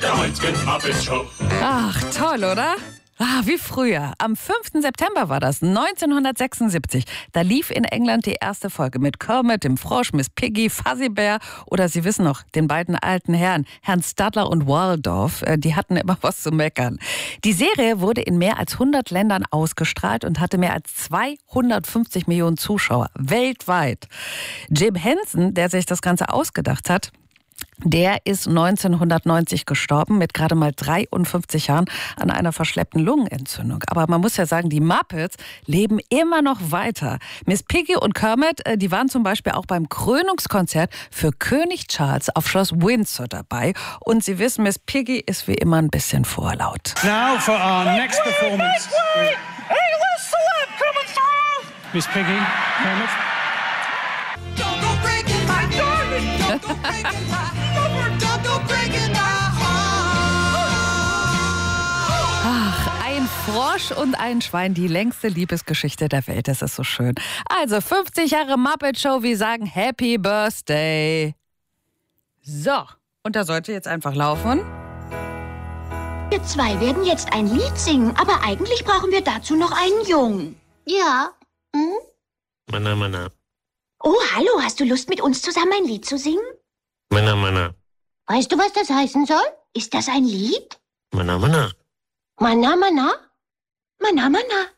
der heutigen Muppet Show. Ach, toll, oder? Wie früher. Am 5. September war das, 1976. Da lief in England die erste Folge mit Kermit, dem Frosch, Miss Piggy, Fuzzy Bear oder Sie wissen noch, den beiden alten Herren, Herrn Stadler und Waldorf. Die hatten immer was zu meckern. Die Serie wurde in mehr als 100 Ländern ausgestrahlt und hatte mehr als 250 Millionen Zuschauer weltweit. Jim Henson, der sich das Ganze ausgedacht hat, der ist 1990 gestorben mit gerade mal 53 Jahren an einer verschleppten Lungenentzündung. Aber man muss ja sagen, die Muppets leben immer noch weiter. Miss Piggy und Kermit, die waren zum Beispiel auch beim Krönungskonzert für König Charles auf Schloss Windsor dabei. Und Sie wissen, Miss Piggy ist wie immer ein bisschen vorlaut. Now for our next performance. Wait! Hey, listen up! Coming through! Miss Piggy, Kermit. Don't go breaking my darling! Don't go breaking my don't go breaking my heart! Ach, ein Frosch und ein Schwein, die längste Liebesgeschichte der Welt. Das ist so schön. Also 50 Jahre Muppet Show, wir sagen Happy Birthday. So, und da sollte jetzt einfach laufen. Wir zwei werden jetzt ein Lied singen, aber eigentlich brauchen wir dazu noch einen Jungen. Ja. Hm? Mana, mana. Oh, hallo, hast du Lust, mit uns zusammen ein Lied zu singen? Mana, mana. Weißt du, was das heißen soll? Ist das ein Lied? Mana, mana. Mana, mana? Mana, mana.